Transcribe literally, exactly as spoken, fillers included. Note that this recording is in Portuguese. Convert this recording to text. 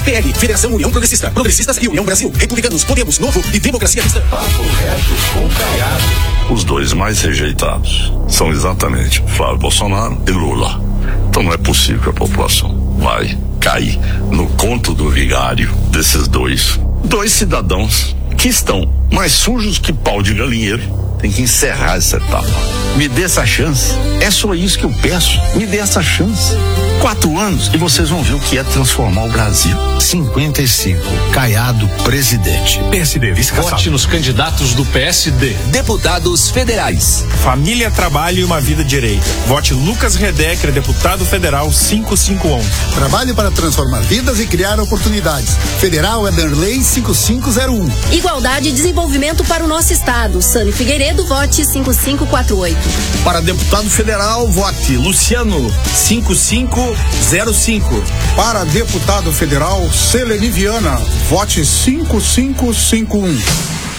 P L, Federação União Progressista, Progressistas e União Brasil, Republicanos, Podemos, Novo e Democracia Cristã. Papo reto com Caiado. Os dois mais rejeitados são exatamente Flávio Bolsonaro e Lula. Então não é possível que a população vai cair no conto do vigário desses dois. Dois cidadãos que estão mais sujos que pau de galinheiro. Tem que encerrar essa etapa. Me dê essa chance. É só isso que eu peço. Me dê essa chance. Quatro anos e vocês vão ver o que é transformar o Brasil. cinquenta e cinco. Caiado, presidente. P S D, vice-caçado. Vote nos candidatos do P S D. Deputados federais. Família, trabalho e uma vida direita. Vote Lucas Redecker, deputado federal cinco cinco um um. Trabalho para transformar vidas e criar oportunidades. Federal Ederlei cinco cinco zero um. Igualdade e desenvolvimento para o nosso estado. Sani Figueiredo, vote cinco cinco quatro oito. Para deputado federal, vote Luciano cinco cinco zero cinco. Para deputado federal, Selene Viana, vote cinco cinco cinco um.